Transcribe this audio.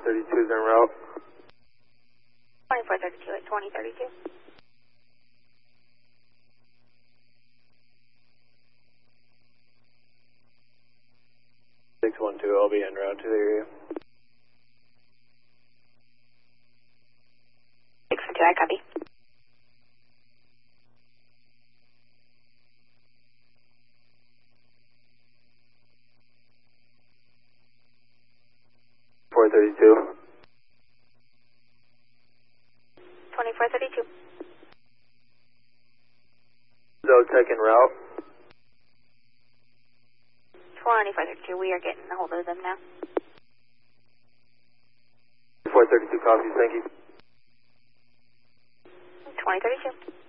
2432 is en route. 2432 at 2032. 612, I'll be en route to the area. 612, I copy. Four 32. 2432. Zotec en route. 2432, we are getting a hold of them now. 432 copies, thank you. 2032.